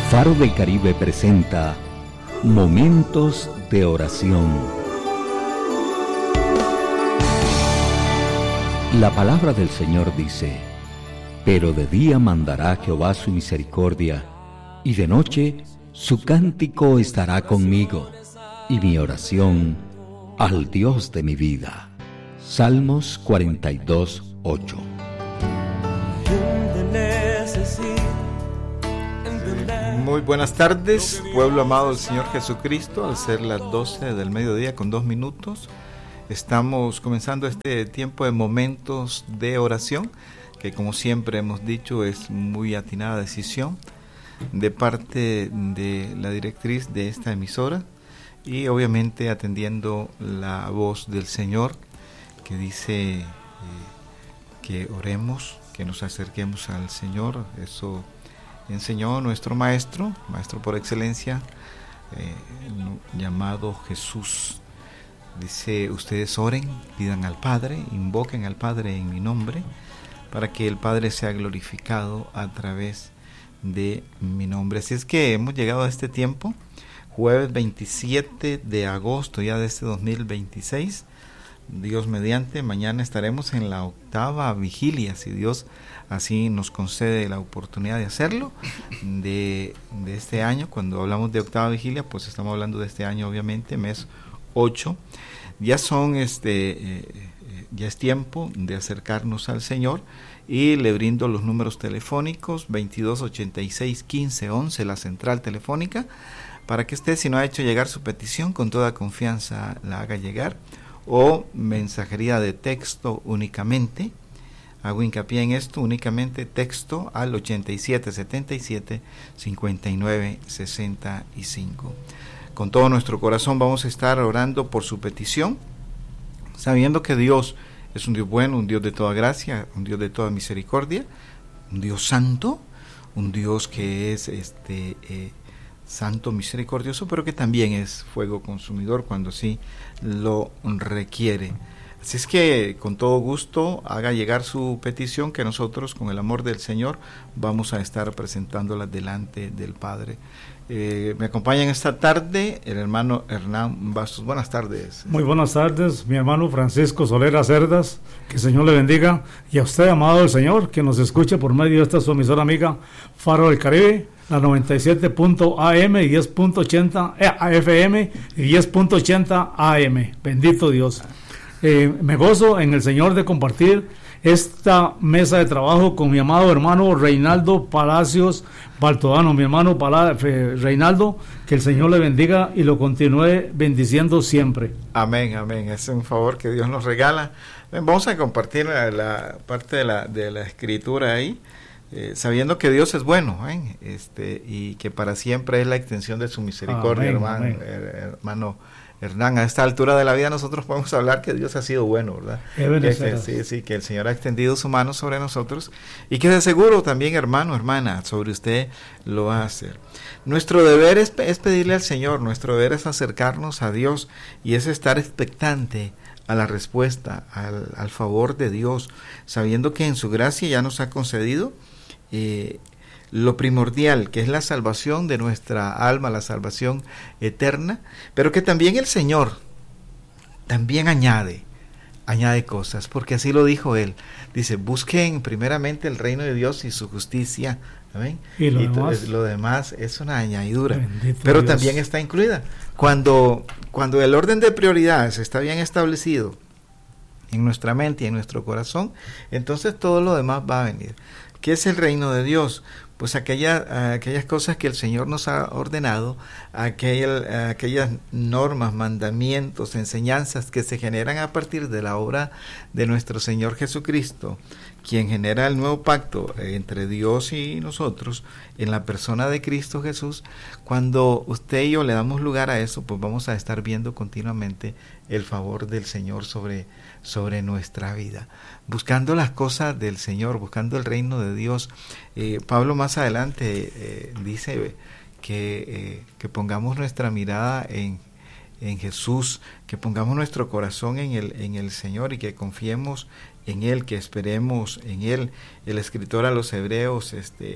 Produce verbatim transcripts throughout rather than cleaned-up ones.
Faro del Caribe presenta Momentos de Oración. La palabra del Señor dice: pero de día mandará Jehová su misericordia, y de noche su cántico estará conmigo, y mi oración al Dios de mi vida. Salmos cuarenta y dos, ocho. Muy buenas tardes, pueblo amado del Señor Jesucristo. Al ser las doce del mediodía con dos minutos, estamos comenzando este tiempo de momentos de oración, que como siempre hemos dicho es muy atinada decisión de parte de la directriz de esta emisora, y obviamente atendiendo la voz del Señor que dice eh, que oremos, que nos acerquemos al Señor. Eso enseñó nuestro maestro, maestro por excelencia, eh, llamado Jesús. Dice: ustedes oren, pidan al Padre, invoquen al Padre en mi nombre, para que el Padre sea glorificado a través de mi nombre. Así es que hemos llegado a este tiempo, jueves veintisiete de agosto ya de este dos mil veintiséis. Dios mediante, mañana estaremos en la octava vigilia, si Dios así nos concede la oportunidad de hacerlo, de, de este año. Cuando hablamos de octava vigilia, pues estamos hablando de este año, obviamente, mes ocho. Ya son, este, eh, ya es tiempo de acercarnos al Señor, y le brindo los números telefónicos: veintidós ochenta y seis quince once, la central telefónica, para que usted, si no ha hecho llegar su petición, con toda confianza la haga llegar, o mensajería de texto únicamente. Hago hincapié en esto: únicamente texto al ochenta y siete setenta y siete cincuenta y nueve sesenta y cinco. Con todo nuestro corazón vamos a estar orando por su petición, sabiendo que Dios es un Dios bueno, un Dios de toda gracia, un Dios de toda misericordia, un Dios santo, un Dios que es este eh, santo, misericordioso, pero que también es fuego consumidor cuando sí lo requiere. Así es que con todo gusto haga llegar su petición, que nosotros, con el amor del Señor, vamos a estar presentándola delante del Padre. Eh, me acompañan esta tarde el hermano Hernán Bastos. Buenas tardes. Muy buenas tardes, mi hermano Francisco Solera Cerdas. Que el Señor le bendiga, y a usted, amado del Señor, que nos escuche por medio de esta su emisora amiga Faro del Caribe, la noventa y siete punto A M y diez punto ochenta eh, F M y diez punto ochenta A M. Bendito Dios. Eh, me gozo en el Señor de compartir esta mesa de trabajo con mi amado hermano Reinaldo Palacios Baltodano. Mi hermano Pala, eh, Reinaldo, que el Señor le bendiga y lo continúe bendiciendo siempre. Amén, amén. Es un favor que Dios nos regala. Vamos a compartir la, la parte de la, de la escritura ahí, eh, sabiendo que Dios es bueno, ¿eh? este, y que para siempre es la extensión de su misericordia. Amén, hermano, amén. hermano Hernán. A esta altura de la vida nosotros podemos hablar que Dios ha sido bueno, ¿verdad? Que, que, sí, sí, que el Señor ha extendido su mano sobre nosotros, y que de seguro también, hermano, hermana, sobre usted lo va a hacer. Nuestro deber es, es pedirle al Señor, nuestro deber es acercarnos a Dios, y es estar expectante a la respuesta, al, al favor de Dios, sabiendo que en su gracia ya nos ha concedido eh, lo primordial, que es la salvación de nuestra alma, la salvación eterna, pero que también el Señor también añade, añade cosas, porque así lo dijo Él. Dice: busquen primeramente el reino de Dios y su justicia, ¿amén? Y lo, y demás, lo demás es una añadidura. Bendito pero Dios. También está incluida. Cuando, cuando el orden de prioridades está bien establecido en nuestra mente y en nuestro corazón, entonces todo lo demás va a venir. ¿Qué es el reino de Dios? Pues aquella, aquellas cosas que el Señor nos ha ordenado, aquella, aquellas normas, mandamientos, enseñanzas que se generan a partir de la obra de nuestro Señor Jesucristo, quien genera el nuevo pacto entre Dios y nosotros en la persona de Cristo Jesús. Cuando usted y yo le damos lugar a eso, pues vamos a estar viendo continuamente el favor del Señor sobre, sobre nuestra vida, buscando las cosas del Señor, buscando el reino de Dios. Eh, Pablo más adelante eh, dice que, eh, que pongamos nuestra mirada en, en Jesús, que pongamos nuestro corazón en el, en el Señor, y que confiemos en Él, que esperemos en Él. El escritor a los Hebreos este,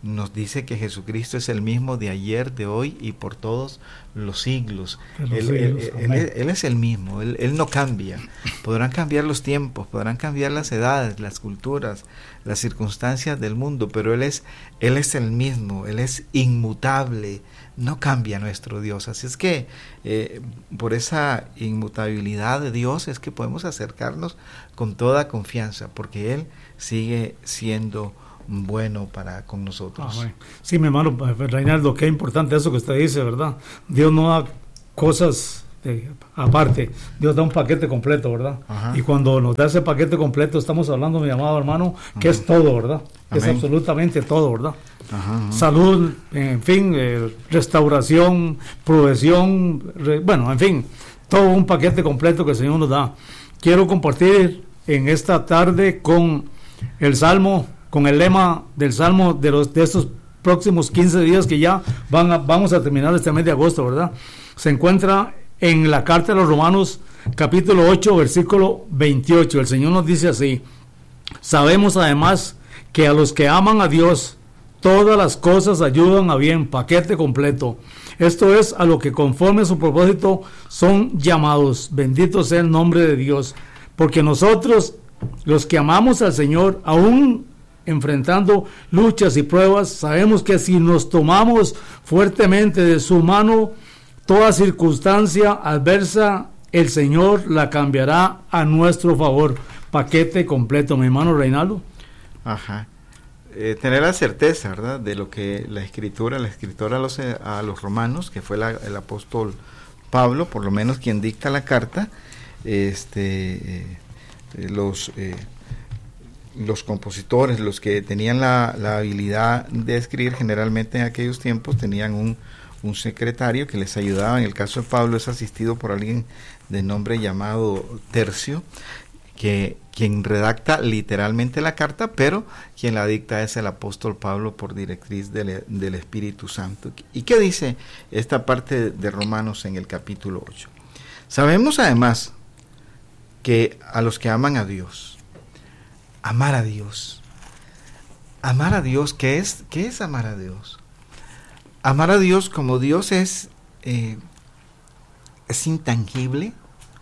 nos dice que Jesucristo es el mismo de ayer, de hoy y por todos los siglos. Los él, siglos él, él, él es el mismo, él, él no cambia. Podrán cambiar los tiempos, podrán cambiar las edades, las culturas, las circunstancias del mundo, pero Él es, él es el mismo, Él es inmutable, no cambia nuestro Dios. Así es que eh, por esa inmutabilidad de Dios es que podemos acercarnos con toda confianza, porque Él sigue siendo bueno para con nosotros. Ah, bueno. Sí, mi hermano Reinaldo, qué importante eso que usted dice, ¿verdad? Dios no da cosas de, aparte, Dios da un paquete completo, ¿verdad? Ajá. Y cuando nos da ese paquete completo, estamos hablando, mi amado hermano, que Ajá. es todo, ¿verdad? Amén. Es absolutamente todo, ¿verdad? Ajá, ajá. Salud, en fin, eh, restauración, provisión, re, bueno, en fin, todo un paquete completo que el Señor nos da. Quiero compartir en esta tarde con el Salmo, con el lema del Salmo de, los, de estos próximos quince días que ya van a, vamos a terminar este mes de agosto, ¿verdad? Se encuentra en la carta de los Romanos, capítulo ocho, versículo veintiocho. El Señor nos dice así: sabemos además que a los que aman a Dios, todas las cosas ayudan a bien, paquete completo. Esto es a lo que conforme a su propósito son llamados. Bendito sea el nombre de Dios. Porque nosotros, los que amamos al Señor, aún enfrentando luchas y pruebas, sabemos que si nos tomamos fuertemente de su mano, toda circunstancia adversa, el Señor la cambiará a nuestro favor. Paquete completo, mi hermano Reinaldo. Ajá. Eh, tener la certeza, ¿verdad?, de lo que la escritura, la escritora a los, a los romanos, que fue la, el apóstol Pablo, por lo menos quien dicta la carta, este, eh, los eh, los compositores, los que tenían la, la habilidad de escribir, generalmente en aquellos tiempos tenían un, un secretario que les ayudaba. En el caso de Pablo es asistido por alguien de nombre llamado Tercio, que quien redacta literalmente la carta, pero quien la dicta es el apóstol Pablo por directriz del, del Espíritu Santo. ¿Y qué dice esta parte de Romanos en el capítulo ocho? Sabemos además que a los que aman a Dios, amar a Dios, amar a Dios, ¿qué es, qué es amar a Dios? Amar a Dios como Dios es, eh, es intangible,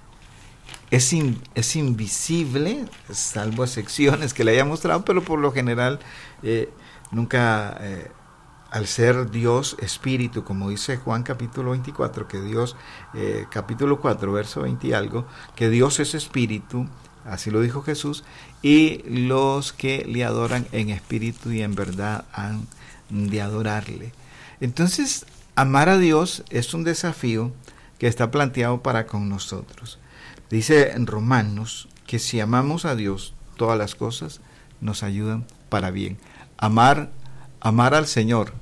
es, in, es invisible, salvo excepciones que le haya mostrado, pero por lo general eh, nunca, eh, al ser Dios espíritu, como dice Juan capítulo veinticuatro, que Dios, eh, capítulo cuatro, verso veinte y algo, que Dios es espíritu, así lo dijo Jesús, y los que le adoran en espíritu y en verdad han de adorarle. Entonces, amar a Dios es un desafío que está planteado para con nosotros. Dice en Romanos que si amamos a Dios, todas las cosas nos ayudan para bien. Amar, amar al Señor,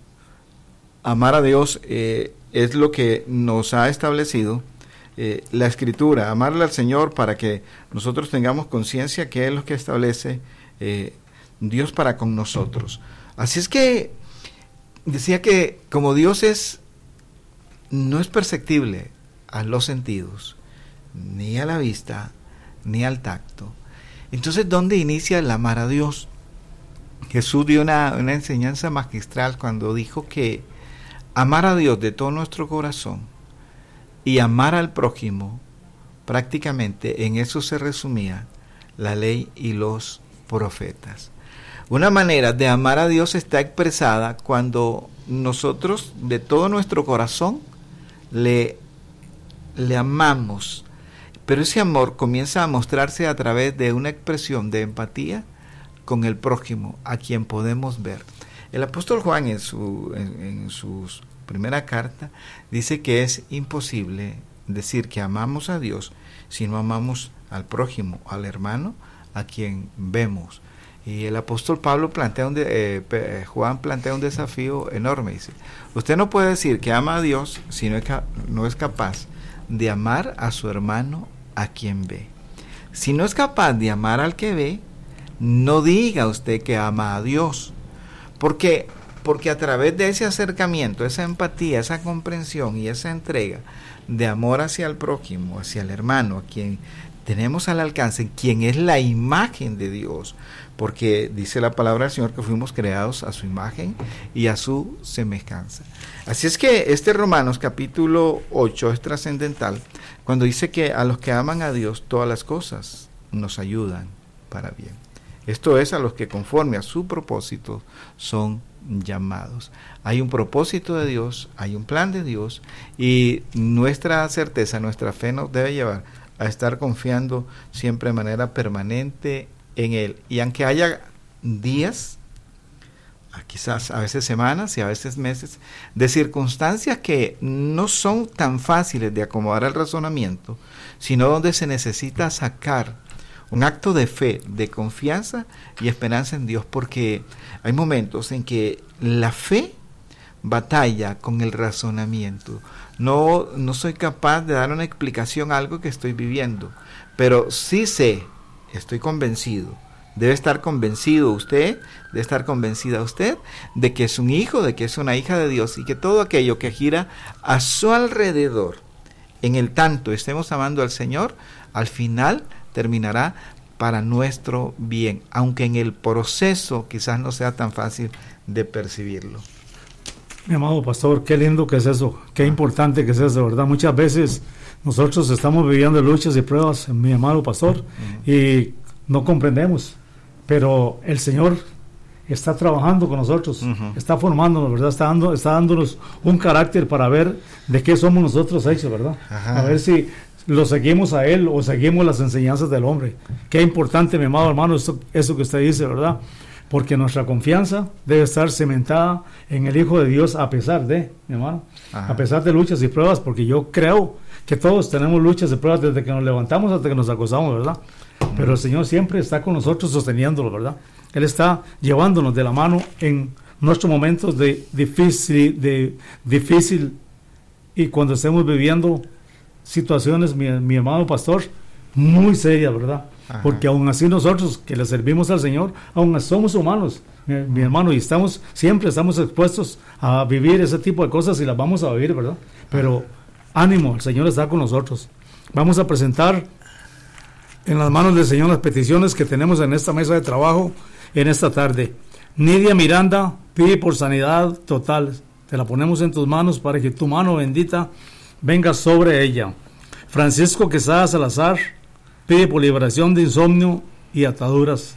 amar a Dios eh, es lo que nos ha establecido Eh, la Escritura, amarle al Señor para que nosotros tengamos conciencia que es lo que establece eh, Dios para con nosotros. Así es que decía que como Dios es, no es perceptible a los sentidos, ni a la vista, ni al tacto. Entonces, ¿dónde inicia el amar a Dios? Jesús dio una, una enseñanza magistral cuando dijo que amar a Dios de todo nuestro corazón y amar al prójimo, prácticamente en eso se resumía la ley y los profetas. Una manera de amar a Dios está expresada cuando nosotros de todo nuestro corazón le, le amamos, pero ese amor comienza a mostrarse a través de una expresión de empatía con el prójimo, a quien podemos ver. El apóstol Juan en su en, en sus primera carta dice que es imposible decir que amamos a Dios si no amamos al prójimo, al hermano, a quien vemos. Y el apóstol Pablo plantea un de, eh, Juan plantea un desafío enorme. Dice: usted no puede decir que ama a Dios si no es, no es capaz de amar a su hermano, a quien ve. Si no es capaz de amar al que ve, no diga usted que ama a Dios, porque Porque a través de ese acercamiento, esa empatía, esa comprensión y esa entrega de amor hacia el prójimo, hacia el hermano, a quien tenemos al alcance, quien es la imagen de Dios, porque dice la palabra del Señor que fuimos creados a su imagen y a su semejanza. Así es que este Romanos capítulo ocho es trascendental cuando dice que a los que aman a Dios todas las cosas nos ayudan para bien. Esto es, a los que conforme a su propósito son llamados. Hay un propósito de Dios, hay un plan de Dios, y nuestra certeza, nuestra fe nos debe llevar a estar confiando siempre de manera permanente en Él. Y aunque haya días, quizás a veces semanas y a veces meses, de circunstancias que no son tan fáciles de acomodar al razonamiento, sino donde se necesita sacar un acto de fe, de confianza y esperanza en Dios, porque hay momentos en que la fe batalla con el razonamiento. No, no soy capaz de dar una explicación a algo que estoy viviendo, pero sí sé, estoy convencido, debe estar convencido usted, debe estar convencida usted de que es un hijo, de que es una hija de Dios, y que todo aquello que gira a su alrededor, en el tanto estemos amando al Señor, al final terminará para nuestro bien, aunque en el proceso quizás no sea tan fácil de percibirlo. Mi amado pastor, qué lindo que es eso, qué importante que es eso, ¿verdad? Muchas veces nosotros estamos viviendo luchas y pruebas, mi amado pastor, uh-huh. y no comprendemos, pero el Señor está trabajando con nosotros, uh-huh. está formándonos, ¿verdad? Está, dando, está dándonos un carácter para ver de qué somos nosotros hechos, ¿verdad? Uh-huh. A ver si lo seguimos a Él o seguimos las enseñanzas del hombre. Qué importante, mi amado hermano, eso, eso que usted dice, ¿verdad? Porque nuestra confianza debe estar cimentada en el Hijo de Dios a pesar de, mi hermano, Ajá. a pesar de luchas y pruebas, porque yo creo que todos tenemos luchas y pruebas desde que nos levantamos hasta que nos acostamos, ¿verdad? Uh-huh. Pero el Señor siempre está con nosotros sosteniéndolo, ¿verdad? Él está llevándonos de la mano en nuestros momentos de difícil, de difícil y cuando estemos viviendo situaciones, mi, mi amado pastor, muy serias, ¿verdad? Ajá. Porque aún así nosotros que le servimos al Señor, aún somos humanos, mi, mi hermano, y estamos siempre estamos expuestos a vivir ese tipo de cosas y las vamos a vivir, ¿verdad? Pero ánimo, el Señor está con nosotros. Vamos a presentar en las manos del Señor las peticiones que tenemos en esta mesa de trabajo en esta tarde. Nidia Miranda pide por sanidad total. Te la ponemos en tus manos para que tu mano bendita venga sobre ella. Francisco Quesada Salazar pide por liberación de insomnio y ataduras.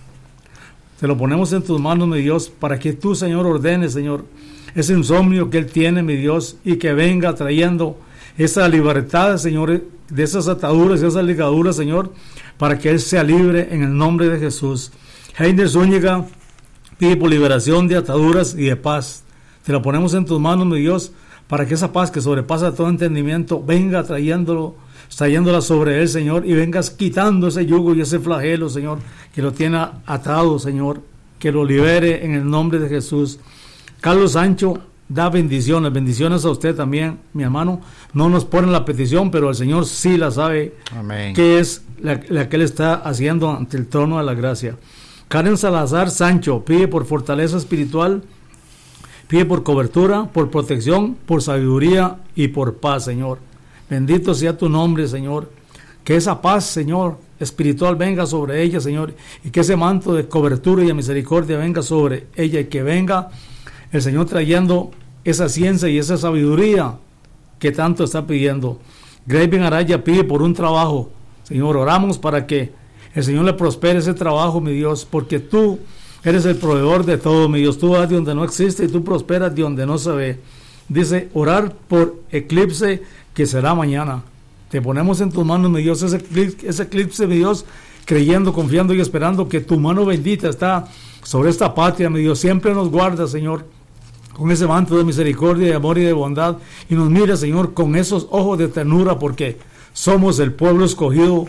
Te lo ponemos en tus manos, mi Dios, para que tú, Señor, ordenes, Señor, ese insomnio que él tiene, mi Dios, y que venga trayendo esa libertad, Señor, de esas ataduras y esas ligaduras, Señor, para que él sea libre en el nombre de Jesús. Heiner Zúñiga pide por liberación de ataduras y de paz. Te lo ponemos en tus manos, mi Dios, para que esa paz que sobrepasa todo entendimiento venga trayéndolo, trayéndola sobre él, Señor, y vengas quitando ese yugo y ese flagelo, Señor, que lo tiene atado, Señor, que lo libere en el nombre de Jesús. Carlos Sancho da bendiciones, bendiciones a usted también, mi hermano. No nos ponen la petición, pero el Señor sí la sabe. Amén. Que es la, la que él está haciendo ante el trono de la gracia. Karen Salazar Sancho pide por fortaleza espiritual, pide por cobertura, por protección, por sabiduría y por paz, Señor. Bendito sea tu nombre, Señor. Que esa paz, Señor, espiritual venga sobre ella, Señor, y que ese manto de cobertura y de misericordia venga sobre ella, y que venga el Señor trayendo esa ciencia y esa sabiduría que tanto está pidiendo. Graven Araya pide por un trabajo. Señor, oramos para que el Señor le prospere ese trabajo, mi Dios, porque tú eres el proveedor de todo, mi Dios. Tú vas de donde no existe y tú prosperas de donde no se ve. Dice, orar por eclipse que será mañana. Te ponemos en tus manos, mi Dios, ese eclipse, ese eclipse, mi Dios, creyendo, confiando y esperando que tu mano bendita está sobre esta patria, mi Dios. Siempre nos guarda, Señor, con ese manto de misericordia, de amor y de bondad, y nos mira, Señor, con esos ojos de ternura, porque somos el pueblo escogido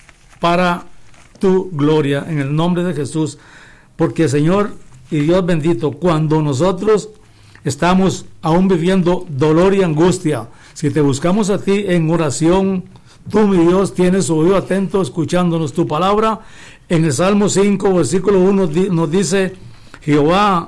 para tu gloria, en el nombre de Jesús. Porque, Señor y Dios bendito, cuando nosotros estamos aún viviendo dolor y angustia, si te buscamos a ti en oración, tú, mi Dios, tienes oído atento escuchándonos tu palabra. En el Salmo cinco, versículo uno, nos dice, Jehová,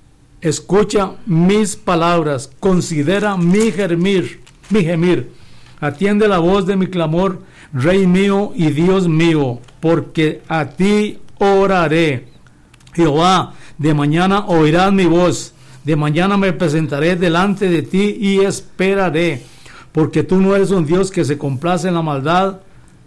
escucha mis palabras, considera mi gemir, mi gemir, atiende la voz de mi clamor, Rey mío y Dios mío, porque a ti oraré. Jehová, de mañana oirás mi voz, de mañana me presentaré delante de ti y esperaré, porque tú no eres un Dios que se complace en la maldad,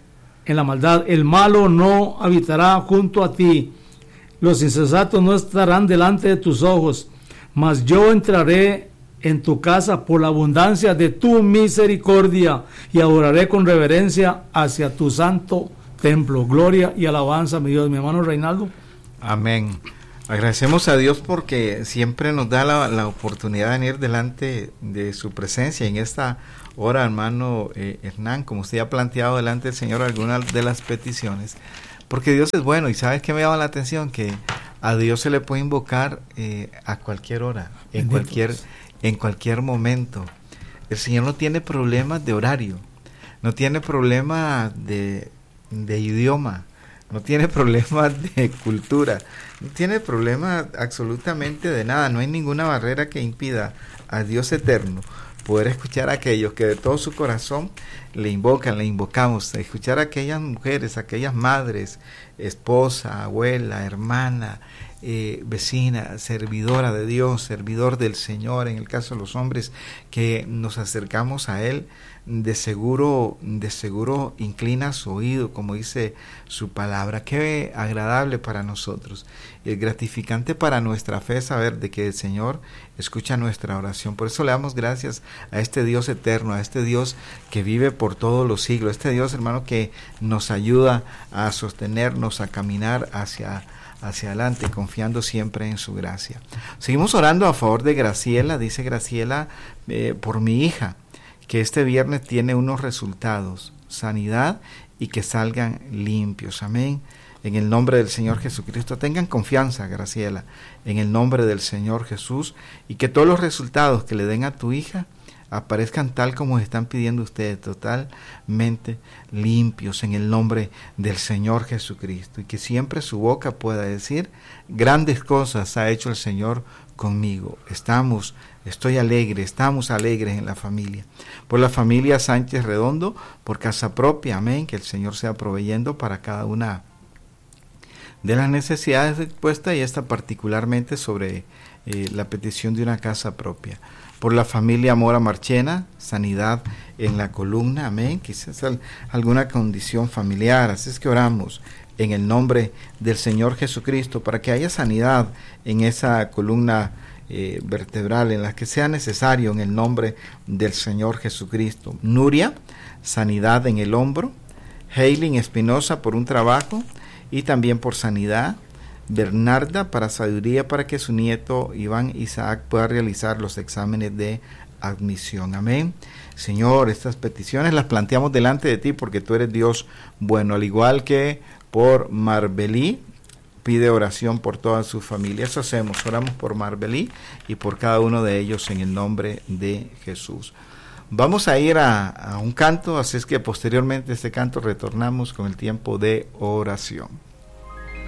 en la maldad, el malo no habitará junto a ti, los insensatos no estarán delante de tus ojos, mas yo entraré en tu casa por la abundancia de tu misericordia y adoraré con reverencia hacia tu santo templo. Gloria y alabanza, mi Dios. Mi hermano Reinaldo. Amén. Agradecemos a Dios porque siempre nos da la, la oportunidad de venir delante de su presencia. En esta hora, hermano eh, Hernán, como usted ha planteado delante del Señor algunas de las peticiones, porque Dios es bueno. Y ¿sabes qué me llama la atención? Que a Dios se le puede invocar eh, a cualquier hora, en Bendito. cualquier, en cualquier momento. El Señor no tiene problemas de horario, no tiene problemas de, de idioma, no tiene problemas de cultura, no tiene problemas absolutamente de nada. No hay ninguna barrera que impida a Dios eterno poder escuchar a aquellos que de todo su corazón le invocan, le invocamos, escuchar a aquellas mujeres, a aquellas madres, esposa, abuela, hermana, eh, vecina, servidora de Dios, servidor del Señor, en el caso de los hombres que nos acercamos a Él, de seguro, de seguro inclina su oído, como dice su palabra. Qué agradable para nosotros y es gratificante para nuestra fe saber de que el Señor escucha nuestra oración. Por eso le damos gracias a este Dios eterno, a este Dios que vive por todos los siglos, este Dios, hermano, que nos ayuda a sostenernos, a caminar hacia hacia adelante, confiando siempre en su gracia. Seguimos orando a favor de Graciela. Dice Graciela, eh, por mi hija, que este viernes tiene unos resultados, sanidad y que salgan limpios. Amén. En el nombre del Señor Jesucristo, tengan confianza, Graciela, en el nombre del Señor Jesús, y que todos los resultados que le den a tu hija aparezcan tal como están pidiendo ustedes, totalmente limpios en el nombre del Señor Jesucristo, y que siempre su boca pueda decir: grandes cosas ha hecho el Señor conmigo. Estamos, estoy alegre, estamos alegres en la familia. Por la familia Sánchez Redondo, por casa propia, amén, que el Señor sea proveyendo para cada una de las necesidades expuestas, y esta particularmente sobre eh, la petición de una casa propia. Por la familia Mora Marchena, sanidad en la columna, amén, quizás alguna condición familiar, así es que oramos en el nombre del Señor Jesucristo para que haya sanidad en esa columna eh, vertebral, en la que sea necesario, en el nombre del Señor Jesucristo. Nuria, sanidad en el hombro. Heiling Espinosa, por un trabajo y también por sanidad. Bernarda, para sabiduría, para que su nieto Iván Isaac pueda realizar los exámenes de admisión. Amén. Señor, estas peticiones las planteamos delante de ti porque tú eres Dios bueno, al igual que por Marbelí, pide oración por toda su familia. Eso hacemos, oramos por Marbelí y por cada uno de ellos en el nombre de Jesús. Vamos a ir a, a un canto, así es que posteriormente a este canto retornamos con el tiempo de oración.